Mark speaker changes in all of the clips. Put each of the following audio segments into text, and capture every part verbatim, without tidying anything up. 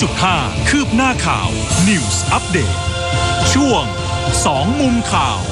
Speaker 1: จุดห้า คืบหน้าข่าว News Update ช่วงสองมุมข่าว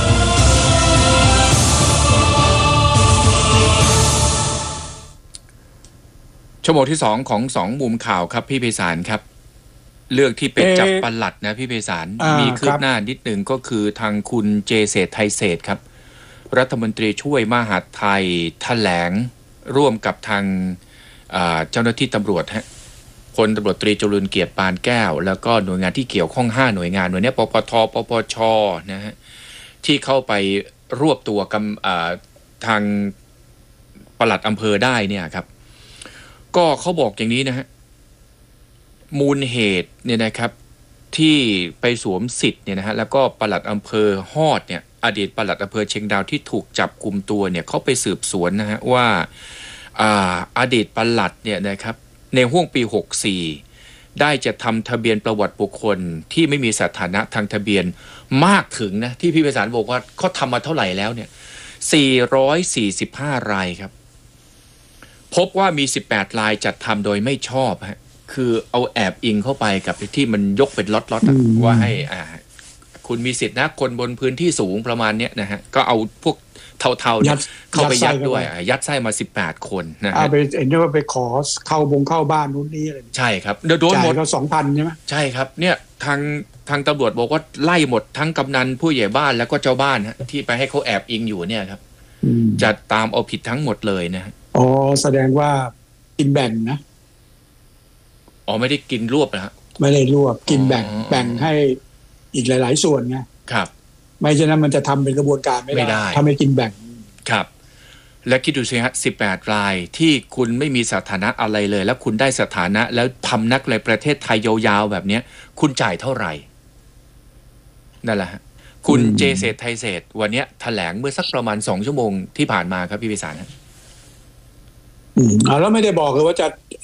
Speaker 2: ชั่วโมงที่สองของสองมุมข่าวครับพี่ไพศาลครับเรื่องที่เป็นจับปลัดนะพี่ไพศาลมีคืบหน้านิดหนึ่งก็คือทางคุณเจเศรษฐ์ไทยเศรษฐ์ครับรัฐมนตรีช่วยมหาดไทยแถลงร่วมกับทางเจ้าหน้าที่ตำรวจฮะพลตำรวจตรีจรุลเกียรติปานแก้วแล้วก็หน่วยงานที่เกี่ยวข้องห้าหน่วยงานหน่วยนี้ปปทปปชนะฮะที่เข้าไปรวบตัวกำทางปลัดอำเภอได้เนี่ยครับก็เขาบอกอย่างนี้นะฮะมูลเหตุเนี่ยนะครับที่ไปสวมสิทธิ์เนี่ยนะฮะแล้วก็ปลัดอำเภอฮอดเนี่ยอดีตปลัดอำเภอเชียงดาวที่ถูกจับกุมตัวเนี่ยเขาไปสืบสวนนะฮะว่าอ่าอดีตปลัดเนี่ยนะครับในห้วงปีหกสี่ได้จะทำทะเบียนประวัติบุคคลที่ไม่มีสถานะทางทะเบียนมากถึงนะที่พี่ไพศาลบอกว่าเขาทำมาเท่าไหร่แล้วเนี่ยสี่ร้อยสี่สิบห้ารายครับพบว่ามีสิบแปดรายจัดทำโดยไม่ชอบฮะคือเอาแอบอิงเข้าไปกับที่มันยกเป็นล็อตๆว่าให้อ่าคุณมีสิทธินะคนบนพื้นที่สูงประมาณเนี้ยนะฮะก็เอาพวกเทาๆเนี่ยเข้าไปยัดด้วยยัดไส้มาสิบแปดคนนะฮะ
Speaker 3: ไปเอ็นว่าไปขอเข้าบงเข้าบ้านนู้นนี่อะไร
Speaker 2: ใช่ครับโดนหมด
Speaker 3: ก็ สองพัน ใช่ไหม
Speaker 2: ใช่ครับเนี่ยทางทางตำรวจบอกว่าไล่หมดทั้งกำนันผู้ใหญ่บ้านแล้วก็เจ้าบ้านฮะที่ไปให้เขาแอบอิงอยู่เนี่ยครับจะตามเอาผิดทั้งหมดเลยนะฮะ
Speaker 3: อ๋อแสดงว่ากินแบ่งนะ
Speaker 2: อ๋อไม่ได้กินรวบนะฮะ
Speaker 3: ไม่ได้รวบกินแบ่งแบ่งให้อีกหลายๆส่วนไง
Speaker 2: ครับ
Speaker 3: ไม่ฉะนั้นมันจะทำเป็นกระบวนการไม่ได้ถ้าไม่กินแบ่ง
Speaker 2: ครับและคิดดูสิฮะสิบแปดรายที่คุณไม่มีสถานะอะไรเลยแล้วคุณได้สถานะแล้วพำนักในประเทศไทยยาวๆแบบนี้คุณจ่ายเท่าไหร่นั่นแหละฮะคุณเจเศรษฐ์ไทยเศรษฐ์วันนี้แถลงเมื่อสักประมาณสองชั่วโมงที่ผ่านมาครับพี่ไพศาลฮะ
Speaker 3: อืมอ่าแล้วไม่ได้บอกเลยว่าจะ